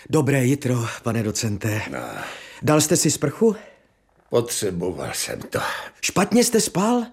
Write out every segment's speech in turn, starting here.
Dobré jitro, pane docente. No, Dal jste si sprchu? potřeboval jsem to. Špatně jste spal?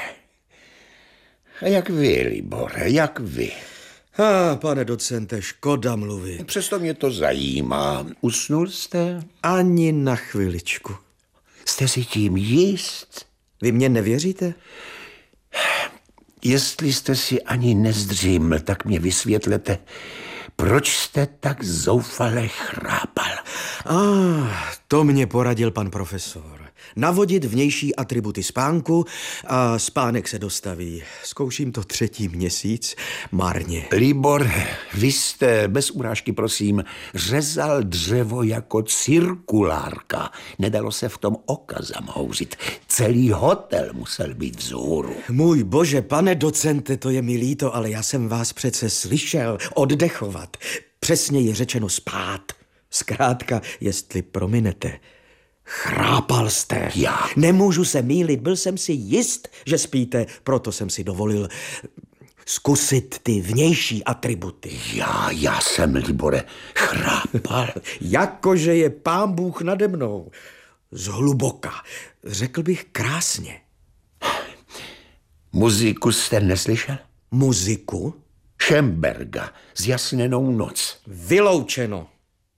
A jak vy, Libore, jak vy? Pane docente, škoda mluvit. Přesto mě to zajímá. Usnul jste? Ani na chviličku. Jste si tím jist? Vy mě nevěříte? Jestli jste si ani nezdříml, tak mě vysvětlete, proč jste tak zoufale chrápal. To mě poradil pan profesor. Navodit vnější atributy spánku a spánek se dostaví. Zkouším to 3. měsíc, marně. Libor, vy jste, bez urážky prosím, řezal dřevo jako cirkulárka. Nedalo se v tom oka zamhouřit. Celý hotel musel být vzhůru. Můj bože, pane docente, to je mi líto, ale já jsem vás přece slyšel oddechovat. Přesněji řečeno spát. Zkrátka, jestli prominete, chrápal jste. Já? Nemůžu se mýlit, byl jsem si jist, že spíte, proto jsem si dovolil zkusit ty vnější atributy. Já jsem, Libore, chrápal. Jakože je pán Bůh nade mnou. Zhluboka. Řekl bych krásně. Muziku jste neslyšel? Muziku? Schemberga, Zjasněnou noc. Vyloučeno.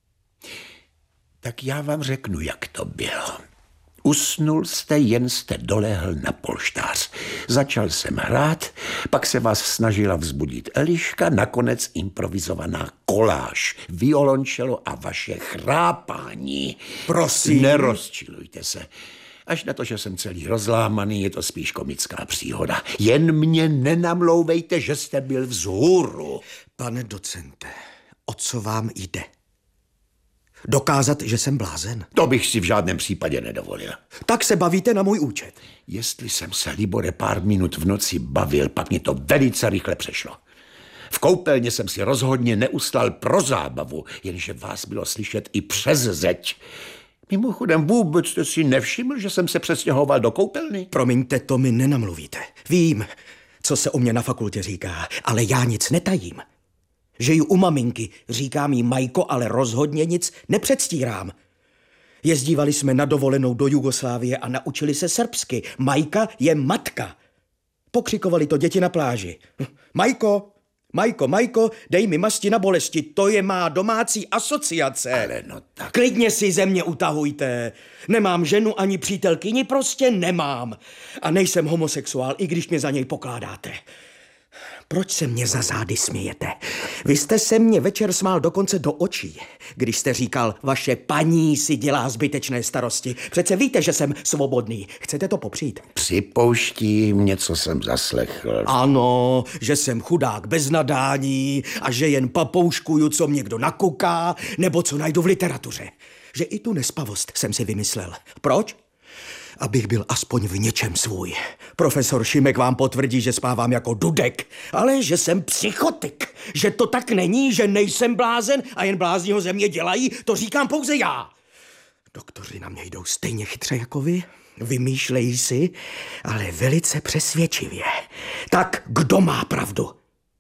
Tak já vám řeknu, jak to bylo. Usnul jste, jen jste dolehl na polštář. Začal jsem hrát, pak se vás snažila vzbudit Eliška, nakonec improvizovaná koláž, violončelo a vaše chrápání. Prosím. Nerozčilujte se. Až na to, že jsem celý rozlámaný, je to spíš komická příhoda. Jen mě nenamlouvejte, že jste byl vzhůru. Pane docente, o co vám jde? Dokázat, že jsem blázen? To bych si v žádném případě nedovolil. Tak se bavíte na můj účet. Jestli jsem se, Libore, pár minut v noci bavil, pak mě to velice rychle přešlo. V koupelně jsem si rozhodně neustal pro zábavu, jenže vás bylo slyšet i přes zeď. Mimochodem, vůbec jste si nevšiml, že jsem se přestěhoval do koupelny? Promiňte, to mi nenamluvíte. Vím, co se o mě na fakultě říká, ale já nic netajím. Žiju u maminky, říká mi Majko, ale rozhodně nic nepředstírám. Jezdívali jsme na dovolenou do Jugoslávie a naučili se srbsky. Majka je matka. Pokřikovali to děti na pláži. Majko, Majko, Majko, dej mi masti na bolesti, to je má domácí asociace. Ale no tak... Klidně si ze mě utahujte. Nemám ženu ani přítelkyni, prostě nemám. A nejsem homosexuál, i když mě za něj pokládáte. Proč se mě za zády smějete? Vy jste se mě večer smál dokonce do očí, když jste říkal, vaše paní si dělá zbytečné starosti. Přece víte, že jsem svobodný. Chcete to popřít? Připouštím, něco jsem zaslechl. Ano, že jsem chudák bez nadání a že jen papouškuju, co mě kdo nakuká, nebo co najdu v literatuře. Že i tu nespavost jsem si vymyslel. Proč? Abych byl aspoň v něčem svůj. Profesor Šimek vám potvrdí, že spávám jako dudek, ale že jsem psychotik. Že to tak není, že nejsem blázen a jen blázni ho ze mě dělají, to říkám pouze já. Doktoři na mě jdou stejně chytře jako vy. Vymýšlejí si, ale velice přesvědčivě. Tak kdo má pravdu?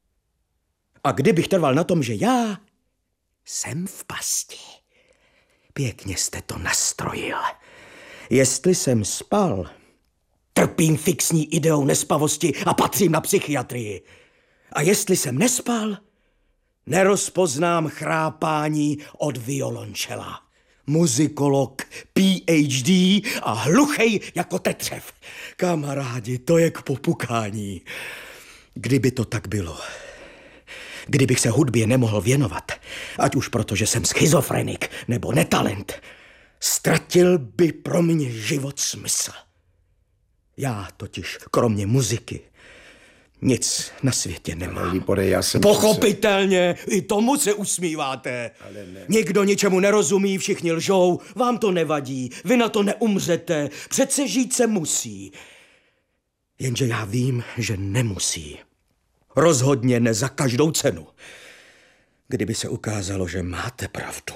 A kdybych trval na tom, že já jsem v pasti. Pěkně jste to nastrojil. Jestli jsem spal, trpím fixní ideou nespavosti a patřím na psychiatrii. A jestli jsem nespal, nerozpoznám chrápání od violončela. Muzikolog, PhD a hluchej jako tetřev. Kamarádi, to je k popukání. Kdyby to tak bylo, kdybych se hudbě nemohl věnovat, ať už proto, že jsem schizofrenik nebo netalent, ztratil by pro mě život smysl. Já totiž, kromě muziky, nic na světě nemám. Libore, já jsem... Pochopitelně, i tomu se usmíváte. Ale ne. Nikdo ničemu nerozumí, všichni lžou, vám to nevadí, vy na to neumřete, přece žít se musí. Jenže já vím, že nemusí. Rozhodně ne za každou cenu. Kdyby se ukázalo, že máte pravdu,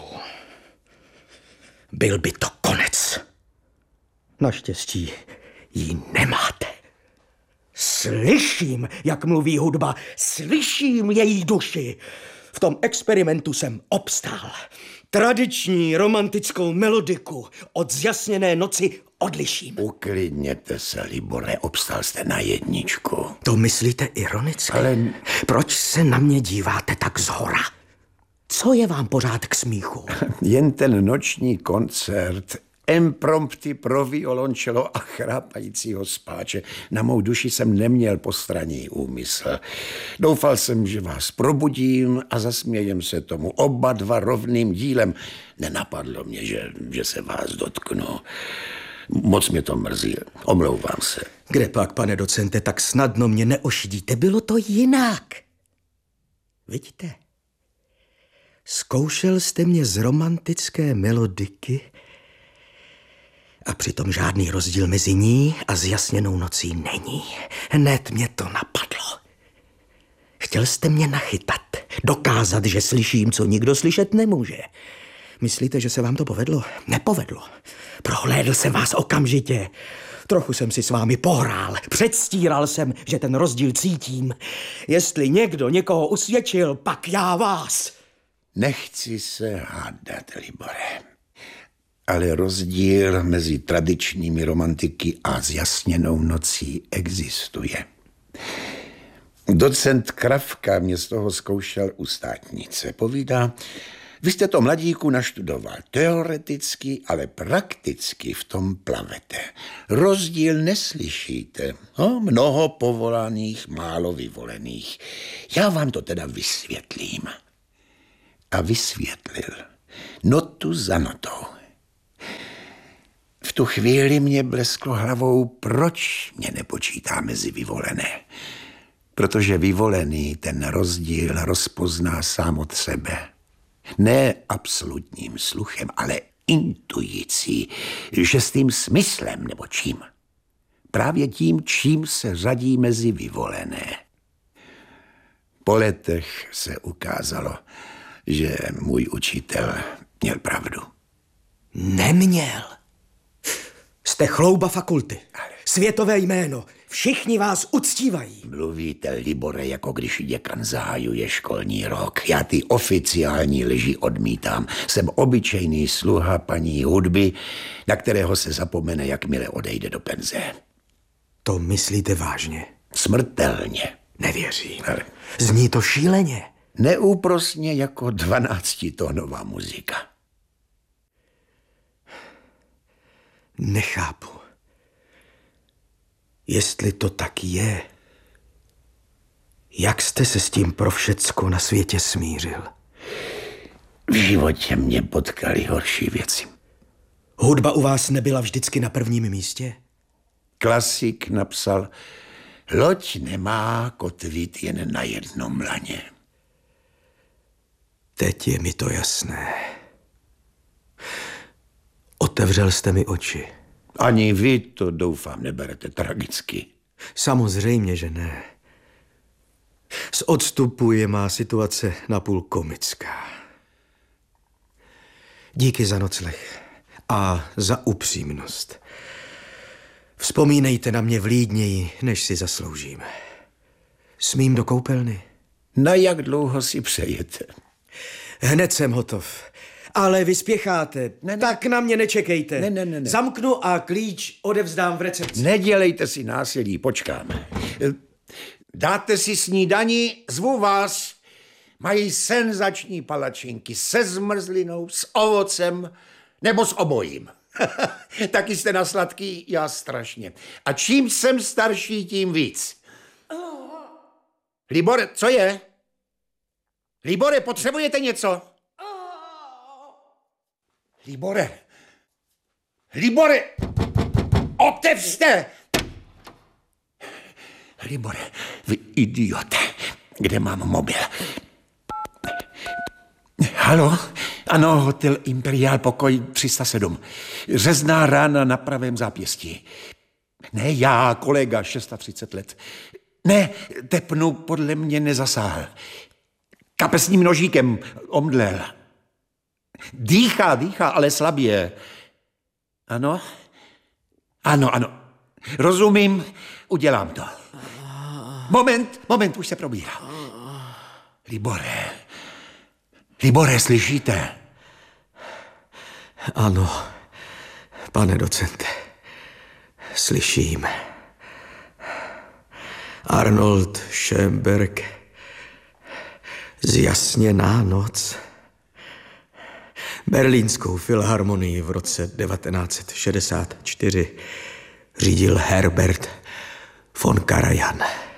byl by to konec. Naštěstí ji nemáte. Slyším, jak mluví hudba, slyším její duši. V tom experimentu jsem obstál. Tradiční romantickou melodiku od Zjasněné noci odliším. Uklidněte se, Libore, obstál jste na jedničku. To myslíte ironicky? Ale... Proč se na mě díváte tak zhora? Co je vám pořád k smíchu? Jen ten noční koncert, imprompty pro violončelo a chrápajícího spáče. Na mou duši jsem neměl postranní úmysl. Doufal jsem, že vás probudím a zasmějem se tomu oba dva rovným dílem. Nenapadlo mě, že se vás dotknu. Moc mě to mrzí. Omlouvám se. Kdepak, pane docente, tak snadno mě neošidíte. Bylo to jinak. Vidíte? Zkoušel jste mě z romantické melodiky a přitom žádný rozdíl mezi ní a Zjasněnou nocí není. Hned mě to napadlo. Chtěl jste mě nachytat, dokázat, že slyším, co nikdo slyšet nemůže. Myslíte, že se vám to povedlo? Nepovedlo. Prohlédl jsem vás okamžitě. Trochu jsem si s vámi pohrál. Předstíral jsem, že ten rozdíl cítím. Jestli někdo někoho usvědčil, pak já vás. Nechci se hádat, Libore, ale rozdíl mezi tradičními romantiky a Zjasněnou nocí existuje. Docent Kravka mě z toho zkoušel u státnice. Povídá, vy jste to, mladíku, naštudoval teoreticky, ale prakticky v tom plavete. Rozdíl neslyšíte. Mnoho povolaných, málo vyvolených. Já vám to teda vysvětlím. A vysvětlil. Notu za notou. V tu chvíli mě blesklo hlavou, proč mě nepočítá mezi vyvolené. Protože vyvolený ten rozdíl rozpozná sám od sebe. Ne absolutním sluchem, ale intuicí, šestým smyslem nebo čím. Právě tím, čím se řadí mezi vyvolené. Po letech se ukázalo, že můj učitel měl pravdu. Neměl. Jste chlouba fakulty. Světové jméno. Všichni vás uctívají. Mluvíte, Libore, jako když děkan zahajuje školní rok. Já ty oficiální lži odmítám. Jsem obyčejný sluha paní hudby, na kterého se zapomene, jakmile odejde do penze. To myslíte vážně? Smrtelně. Nevěřím. Zní to šíleně. Neúprosně jako 12tónová muzika. Nechápu. Jestli to tak je, jak jste se s tím pro všecko na světě smířil? V životě mě potkaly horší věci. Hudba u vás nebyla vždycky na prvním místě? Klasik napsal, loď nemá kotvit jen na jednom laně. Teď je mi to jasné. Otevřel jste mi oči. Ani vy to, doufám, neberete tragicky. Samozřejmě, že ne. Z odstupu je má situace napůl komická. Díky za nocleh a za upřímnost. Vzpomínejte na mě vlídněji, než si zasloužím. Smím do koupelny? Na jak dlouho si přejete? Hned jsem hotov. Ale vy spěcháte. Ne. Tak na mě nečekejte. Ne. Zamknu a klíč odevzdám v recepci. Nedělejte si násilí, počkáme. Dáte si snídani, zvu vás. Mají senzační palačinky se zmrzlinou, s ovocem nebo s obojím. Taky jste na sladký, já strašně. A čím jsem starší, tím víc. Libore, co je? Libore, potřebujete něco? Libore, otevřte! Libore, vy idiote, kde mám mobil? Halo? Ano, hotel Imperial, pokoj 307. Řezná rána na pravém zápěstí. Ne, já, kolega, 630 let. Ne, tepnu podle mě nezasáhl. Kapesním nožíkem omdlel. Dýchá, ale slabě. Ano? Ano. Rozumím, udělám to. Moment, už se probírá. Libore, Libore, slyšíte? Ano, pane docente, slyším. Arnold Schoenberg, Zjasněná noc. Berlínskou filharmonii v roce 1964 řídil Herbert von Karajan.